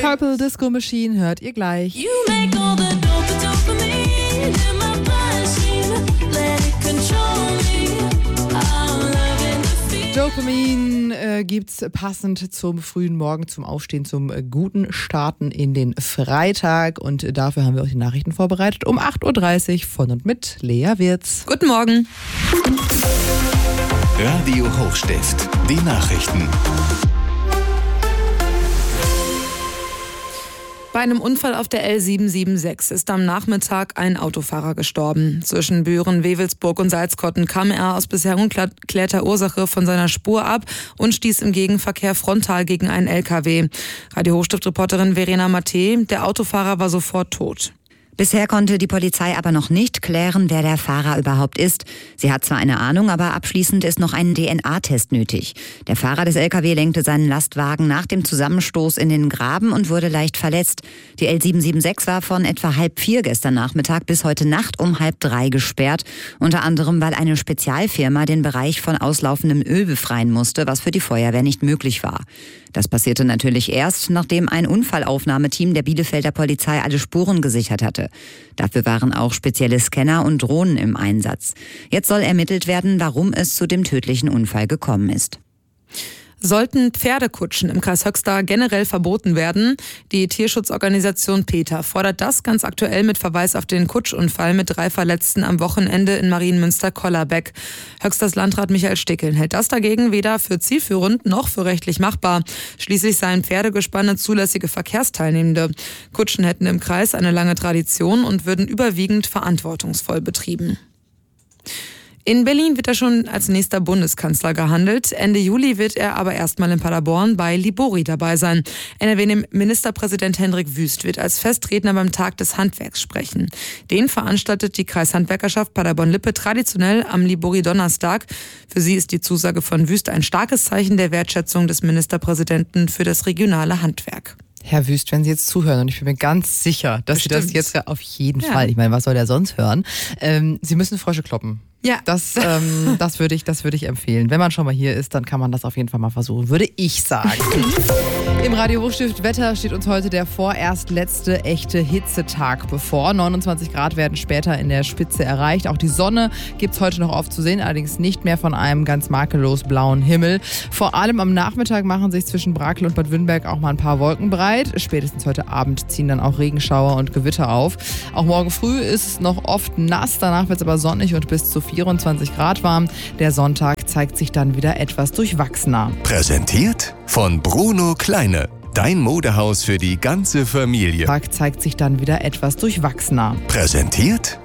Purple Disco Machine hört ihr gleich. You make all the dopamine in my bloodstream. Let it control me. I'm loving the feeling. Dopamine gibt's passend zum frühen Morgen, zum Aufstehen, zum guten Starten in den Freitag. Und dafür haben wir euch die Nachrichten vorbereitet um 8.30 Uhr von und mit Lea Wirz. Guten Morgen. Radio Hochstift, die Nachrichten. Bei einem Unfall auf der L776 ist am Nachmittag ein Autofahrer gestorben. Zwischen Büren, Wewelsburg und Salzkotten kam er aus bisher ungeklärter Ursache von seiner Spur ab und stieß im Gegenverkehr frontal gegen einen LKW. Radio Hochstift-Reporterin Verena Matte, der Autofahrer war sofort tot. Bisher konnte die Polizei aber noch nicht klären, wer der Fahrer überhaupt ist. Sie hat zwar eine Ahnung, aber abschließend ist noch ein DNA-Test nötig. Der Fahrer des LKW lenkte seinen Lastwagen nach dem Zusammenstoß in den Graben und wurde leicht verletzt. Die L776 war von etwa 3:30 gestern Nachmittag bis heute Nacht um 2:30 gesperrt. Unter anderem, weil eine Spezialfirma den Bereich von auslaufendem Öl befreien musste, was für die Feuerwehr nicht möglich war. Das passierte natürlich erst, nachdem ein Unfallaufnahmeteam der Bielefelder Polizei alle Spuren gesichert hatte. Dafür waren auch spezielle Scanner und Drohnen im Einsatz. Jetzt soll ermittelt werden, warum es zu dem tödlichen Unfall gekommen ist. Sollten Pferdekutschen im Kreis Höxter generell verboten werden? Die Tierschutzorganisation PETA fordert das ganz aktuell mit Verweis auf den Kutschunfall mit 3 Verletzten am Wochenende in Marienmünster-Kollerbeck. Höxters Landrat Michael Stickeln hält das dagegen weder für zielführend noch für rechtlich machbar. Schließlich seien Pferdegespanne zulässige Verkehrsteilnehmende. Kutschen hätten im Kreis eine lange Tradition und würden überwiegend verantwortungsvoll betrieben. In Berlin wird er schon als nächster Bundeskanzler gehandelt. Ende Juli wird er aber erstmal in Paderborn bei Libori dabei sein. NRW-Ministerpräsident Hendrik Wüst wird als Festredner beim Tag des Handwerks sprechen. Den veranstaltet die Kreishandwerkerschaft Paderborn-Lippe traditionell am Libori-Donnerstag. Für sie ist die Zusage von Wüst ein starkes Zeichen der Wertschätzung des Ministerpräsidenten für das regionale Handwerk. Herr Wüst, wenn Sie jetzt zuhören, und ich bin mir ganz sicher, dass Sie das jetzt auf jeden Fall, ich meine, was soll der sonst hören? Sie müssen Frösche kloppen. Ja. Das würde ich empfehlen. Wenn man schon mal hier ist, dann kann man das auf jeden Fall mal versuchen, würde ich sagen. Im Radio Hochstift Wetter steht uns heute der vorerst letzte echte Hitzetag bevor. 29 Grad werden später in der Spitze erreicht. Auch die Sonne gibt es heute noch oft zu sehen, allerdings nicht mehr von einem ganz makellos blauen Himmel. Vor allem am Nachmittag machen sich zwischen Brakel und Bad Wünnberg auch mal ein paar Wolken breit. Spätestens heute Abend ziehen dann auch Regenschauer und Gewitter auf. Auch morgen früh ist es noch oft nass, danach wird es aber sonnig und bis zu 24 Grad warm. Der Sonntag zeigt sich dann wieder etwas durchwachsener. Präsentiert von Bruno Kleine. Dein Modehaus für die ganze Familie. Der Tag zeigt sich dann wieder etwas durchwachsener. Präsentiert